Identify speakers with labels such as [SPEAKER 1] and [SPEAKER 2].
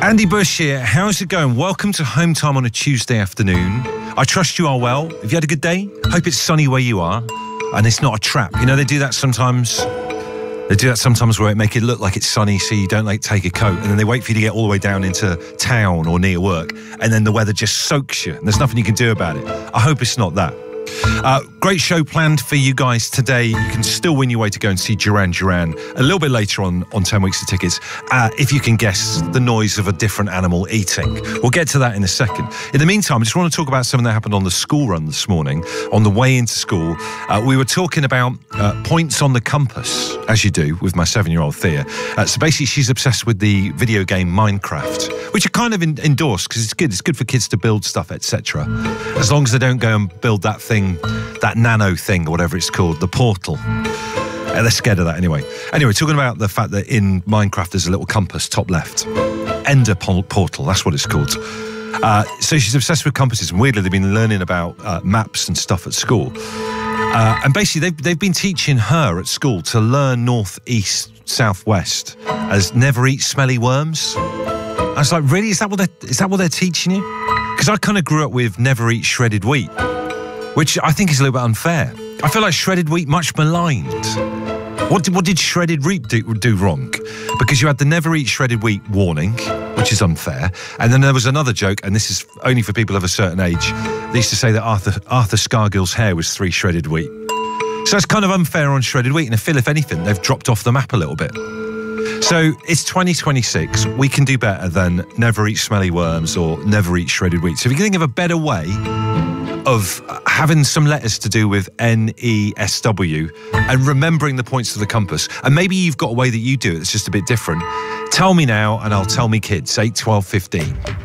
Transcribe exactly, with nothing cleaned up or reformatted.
[SPEAKER 1] Andy Bush here. How's it going? Welcome to Home Time on a Tuesday afternoon. I trust you are well. Have you had a good day? Hope it's sunny where you are. And it's not a trap. You know, they do that sometimes. They do that sometimes where it make it look like it's sunny so you don't like take a coat, and then they wait for you to get all the way down into town or near work, and then the weather just soaks you and there's nothing you can do about it. I hope it's not that. Uh, great show planned for you guys today. You can still win your way to go and see Duran Duran a little bit later on on ten weeks of tickets, uh, if you can guess the noise of a different animal eating. We'll get to that in a second. In the meantime, I just want to talk about something that happened on the school run this morning. On the way into school, uh, we were talking about uh, points on the compass, as you do with my seven-year-old Thea. Uh, so basically, she's obsessed with the video game Minecraft, which I kind of in- endorse because it's good. It's good for kids to build stuff, et cetera. As long as they don't go and build that thing, that nano thing, or whatever it's called, the portal. Uh, they're scared of that anyway. Anyway, talking about the fact that in Minecraft there's a little compass, top left. Ender portal, that's what it's called. Uh, so she's obsessed with compasses, and weirdly they've been learning about uh, maps and stuff at school. Uh, and basically they've, they've been teaching her at school to learn north, east, south, west as never eat smelly worms. I was like, really? Is that what they're, is that what they're teaching you? Because I kind of grew up with never eat shredded wheat, which I think is a little bit unfair. I feel like shredded wheat much maligned. What did, what did shredded wheat do, do wrong? Because you had the never eat shredded wheat warning, which is unfair. And then there was another joke, and this is only for people of a certain age. They used to say that Arthur, Arthur Scargill's hair was three shredded wheat. So it's kind of unfair on shredded wheat, and I feel, if anything, they've dropped off the map a little bit. So it's twenty twenty-six. We can do better than never eat smelly worms or never eat shredded wheat. So if you can think of a better way of having some letters to do with N E S W and remembering the points of the compass, and maybe you've got a way that you do it that's just a bit different, tell me now and I'll tell me kids. eight, twelve, fifteen.